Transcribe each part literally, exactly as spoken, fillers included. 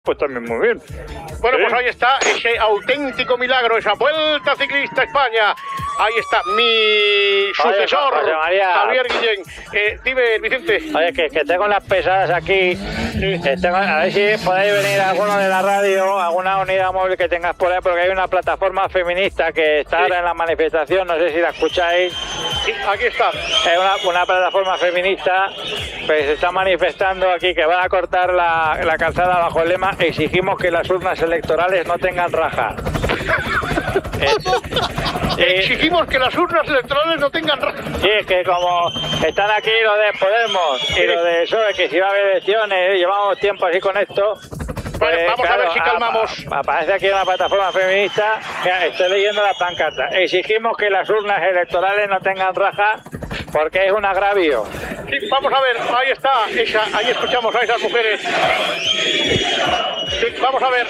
Pues también muy bien. Bueno, ¿Eh? pues ahí está ese auténtico milagro, esa Vuelta Ciclista a España. Ahí está mi sucesor, José María. Javier Guillén. Eh, dime, Vicente. Oye, que, que tengo las pesadas aquí. Que tengo, a ver si podéis venir alguno de la radio, alguna unidad móvil que tengas por ahí, porque hay una plataforma feminista que está Sí. ahora en la manifestación, no sé si la escucháis. Sí, aquí está. Es una, una plataforma feminista que se está manifestando aquí, que van a cortar la, la calzada bajo el lema "Exigimos que las urnas electorales no tengan raja". Eh, eh, Exigimos que las urnas electorales no tengan raja. Sí, es que como están aquí los de Podemos y los de P S O E, que si va a haber elecciones, llevamos tiempo así con esto. Bueno, pues, vamos a ver si ap- calmamos. Aparece aquí una plataforma feminista. Mira, estoy leyendo la pancarta. Exigimos que las urnas electorales no tengan raja porque es un agravio. Sí, vamos a ver, ahí está, esa, ahí escuchamos a esas mujeres. Sí, vamos a ver.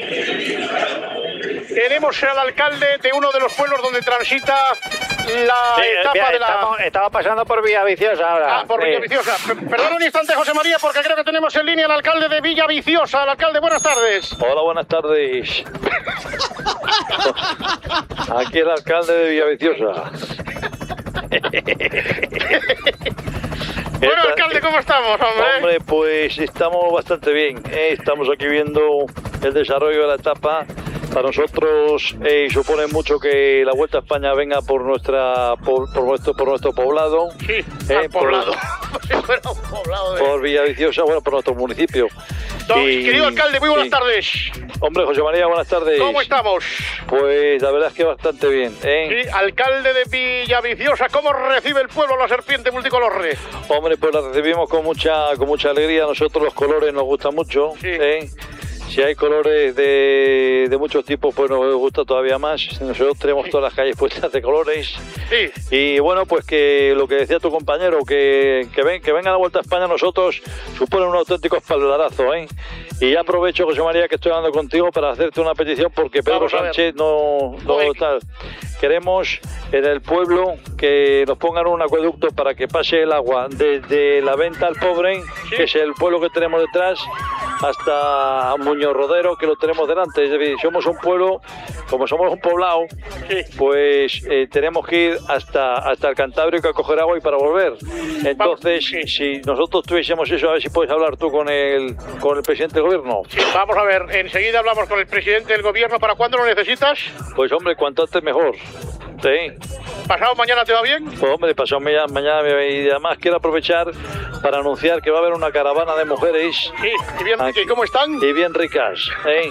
Tenemos al alcalde de uno de los pueblos donde transita la Sí, etapa mira, de la... estamos, estamos pasando por Villaviciosa ahora. Ah, por Sí. Villaviciosa. P- Perdón un instante, José María, porque creo que tenemos en línea al alcalde de Villaviciosa. El alcalde, buenas tardes. Hola, buenas tardes. Aquí el alcalde de Villaviciosa. Bueno, Esta- alcalde, ¿cómo estamos, hombre? Hombre, pues estamos bastante bien. ¿eh? Estamos aquí viendo el desarrollo de la etapa. Para nosotros eh, supone mucho que la Vuelta a España venga por nuestra por, por nuestro por nuestro poblado, Sí, eh, al por- poblado. Si fuera un poblado de... por Villaviciosa, bueno, por nuestro municipio. No, Y- querido alcalde, muy buenas sí. tardes. Hombre, José María, buenas tardes. ¿Cómo estamos? Pues la verdad es que bastante bien. ¿eh? Sí, alcalde de Villaviciosa, ¿cómo recibe el pueblo la serpiente multicolorre? Hombre, pues la recibimos con mucha con mucha alegría. A nosotros los colores nos gustan mucho. Sí. ¿eh? Si hay colores de, de muchos tipos, pues nos gusta todavía más. Nosotros tenemos todas las calles puestas de colores. Sí, Y bueno, pues que lo que decía tu compañero, que, que, ven, que venga la Vuelta a España a nosotros supone un auténtico espaldarazo, ¿eh? Y ya aprovecho, José María, que estoy hablando contigo para hacerte una petición, porque Pedro Vamos a ver. Sánchez no, no Joder. tal. Queremos en el pueblo que nos pongan un acueducto para que pase el agua desde la Venta al Pobre, Sí. que es el pueblo que tenemos detrás, hasta Muñoz Rodero, que lo tenemos delante. Es decir, somos un pueblo, como somos un poblado, sí. pues eh, tenemos que ir hasta, hasta el Cantábrico a coger agua y para volver. Entonces, Sí. si nosotros tuviésemos eso, a ver si puedes hablar tú con el, con el presidente del gobierno. Sí, vamos a ver, enseguida hablamos con el presidente del gobierno. ¿Para cuándo lo necesitas? Pues hombre, cuanto antes mejor. Sí. ¿Pasado mañana te va bien? Pues hombre, pasado mañana, mañana y además quiero aprovechar para anunciar que va a haber una caravana de mujeres Sí, y bien, Aquí. ¿y cómo están? y bien ricas, ¿eh?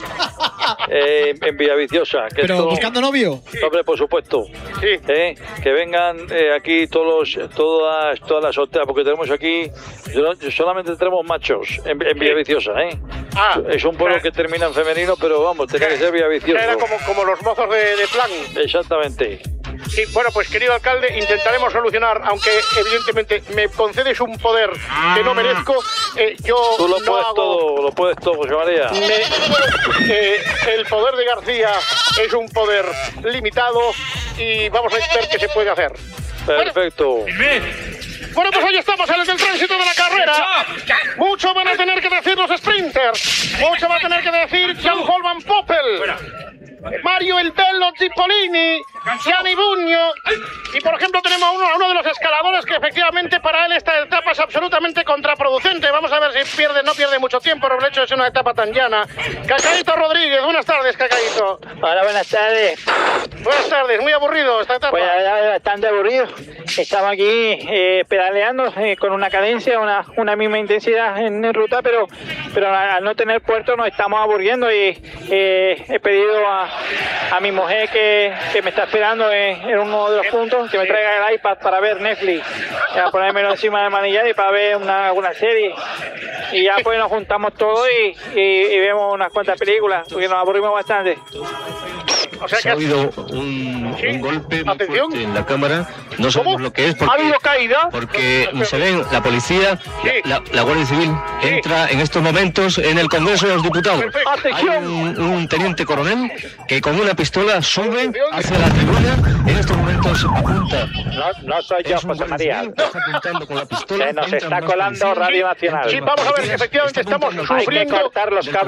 Eh, en Villaviciosa. Que Pero esto- buscando novio. Hombre, por supuesto. Sí, ¿eh? Que vengan eh, aquí todos los- todas todas las solteras, porque tenemos aquí yo- solamente tenemos machos en, en Villaviciosa, ¿eh? Ah, Es un pueblo o sea, que termina en femenino, pero vamos, tenía que ser Villaviciosa. era como, como los mozos de, de plan. Exactamente. Sí, bueno, pues querido alcalde, intentaremos solucionar, aunque evidentemente me concedes un poder que no merezco, eh, yo Tú lo no puedes hago... todo, lo puedes todo, José María. Me- eh, el poder de García es un poder limitado y vamos a ver qué se puede hacer. Perfecto. Bueno, pues ahí estamos en el del tránsito de la carrera. Mucho van a tener que decir los sprinters. Mucho va a tener que decir Jan Holman Poppel. Mario El Bello Cipollini, Gianni Bugno. Y por ejemplo tenemos a uno, a uno de los escaladores que efectivamente para él esta etapa es absolutamente contraproducente. Vamos a ver si pierde, no pierde mucho tiempo, por el hecho de ser una etapa tan llana. Cacaíto Rodríguez, buenas tardes, Cacaíto. Hola, buenas tardes. Buenas tardes, muy aburrido esta etapa. Pues la verdad es bastante aburrido. Estamos aquí eh, pedaleando eh, con una cadencia, una, una misma intensidad en, en ruta, pero, pero al no tener puerto nos estamos aburriendo y eh, he pedido a, a mi mujer que, que me está esperando en, en uno de los puntos que me traiga el iPad para ver Netflix, para ponérmelo encima del manillar y para ver una, alguna serie. Y ya pues nos juntamos todos y, y, y vemos unas cuantas películas, porque nos aburrimos bastante. O sea se ha que... oído un, Sí. un golpe muy Atención. fuerte en la cámara. No sabemos ¿Cómo? lo que es ¿Ha porque, habido caída? porque se ven la policía, Sí. la, la Guardia Civil Sí. entra en estos momentos en el Congreso de los Diputados. Perfecto. Hay ¡Atención! un, un teniente coronel que con una pistola sube Atención. hacia la tribuna. En estos momentos apunta. No, no soy yo, Es un José guardia María. civil que está apuntando con la pistola. Se nos Entran está más colando policías, Radio Nacional. Sí, vamos a ver, que efectivamente estamos Están Hay que sufriendo... cortar los cables.